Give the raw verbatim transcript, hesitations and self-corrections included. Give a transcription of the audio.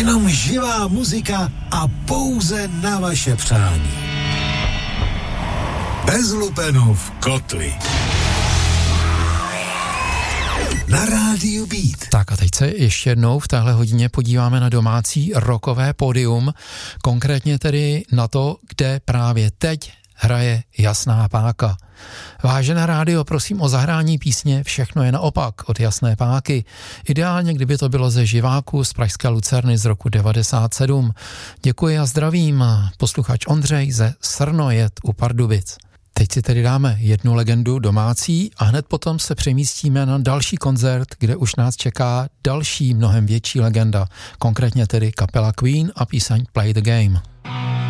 Jenom živá muzika a pouze na vaše přání. Bez lupenu v kotli. Na rádiu Beat. Tak a teď se ještě jednou v téhle hodině podíváme na domácí rockové pódium, konkrétně tedy na to, kde právě teď hraje Jasná Páka. Vážené rádio, prosím o zahrání písně Všechno je naopak od Jasné Páky. Ideálně, kdyby to bylo ze živáku z pražské Lucerny z roku devadesát sedm. Děkuji a zdravím, posluchač Ondřej ze Srnojet u Pardubic. Teď si tedy dáme jednu legendu domácí a hned potom se přemístíme na další koncert, kde už nás čeká další mnohem větší legenda, konkrétně tedy kapela Queen a píseň Play the Game.